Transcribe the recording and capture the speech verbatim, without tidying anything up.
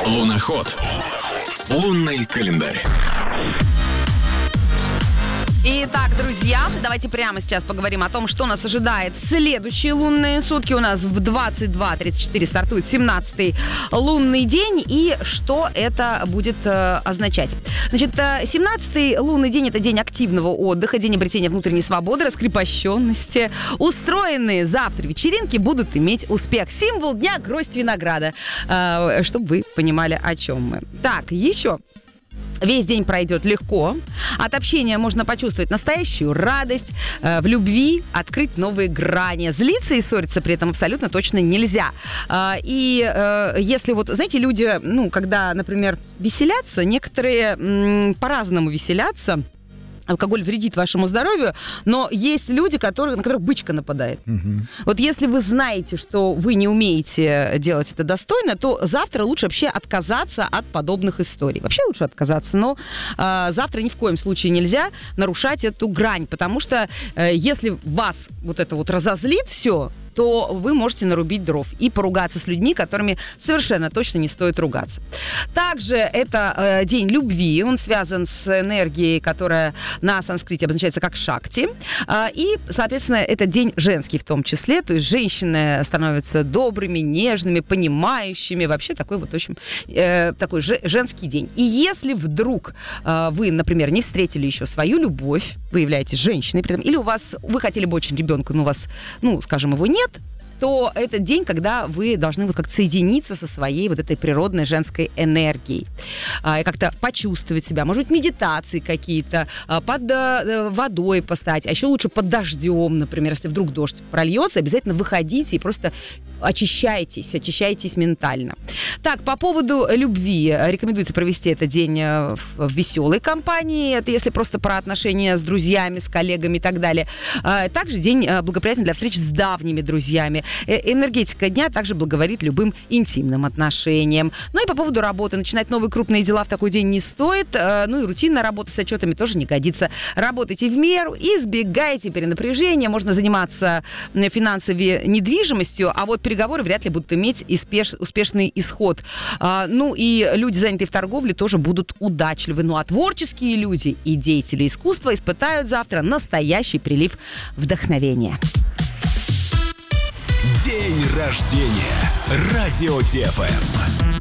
Луноход. Лунный календарь. Итак, друзья, давайте прямо сейчас поговорим о том, что нас ожидает в следующие лунные сутки. У нас в двадцать два тридцать четыре стартует семнадцатый лунный день. И что это будет э, означать? Значит, семнадцатый лунный день – это день активного отдыха, день обретения внутренней свободы, раскрепощенности. Устроенные завтра вечеринки будут иметь успех. Символ дня – гроздь винограда. Э, чтобы вы понимали, о чем мы. Так, еще. Весь день пройдет легко. От общения можно почувствовать настоящую радость. Э, в любви открыть новые грани. Злиться и ссориться при этом абсолютно точно нельзя. Э, и э, если вот, знаете, люди, ну, когда, например, веселятся, некоторые м, по-разному веселятся. Алкоголь вредит вашему здоровью, но есть люди, которые, на которых бычка нападает. Угу. Вот если вы знаете, что вы не умеете делать это достойно, то завтра лучше вообще отказаться от подобных историй. Вообще лучше отказаться, но э, завтра ни в коем случае нельзя нарушать эту грань, потому что э, если вас вот это вот разозлит все, то вы можете нарубить дров и поругаться с людьми, которыми совершенно точно не стоит ругаться. Также это э, день любви, он связан с энергией, которая на санскрите обозначается как шакти, э, и, соответственно, это день женский в том числе, то есть женщины становятся добрыми, нежными, понимающими, вообще такой вот, в общем, э, такой же, женский день. И если вдруг э, вы, например, не встретили еще свою любовь, вы являетесь женщиной, при этом, или у вас, вы хотели бы очень ребенка, но у вас, ну, скажем, его нет, то это день, когда вы должны вот как-то соединиться со своей вот этой природной женской энергией. А, и как-то почувствовать себя. Может быть, медитации какие-то, а, под а, водой постоять, а еще лучше под дождем, например, если вдруг дождь прольется, обязательно выходите и просто очищайтесь, очищайтесь ментально. Так, по поводу любви. Рекомендуется провести этот день в, в веселой компании. Это если просто про отношения с друзьями, с коллегами и так далее. А, также день благоприятен для встреч с давними друзьями. Энергетика дня также благоворит любым интимным отношениям. Ну и по поводу работы. Начинать новые крупные дела в такой день не стоит. Ну и рутинная работа с отчетами тоже не годится. Работайте в меру, избегайте перенапряжения. Можно заниматься финансовой недвижимостью, а вот переговоры вряд ли будут иметь успеш, успешный исход. Ну и люди, занятые в торговле, тоже будут удачливы. Ну а творческие люди и деятели искусства испытают завтра настоящий прилив вдохновения. День рождения. Радио ТФМ.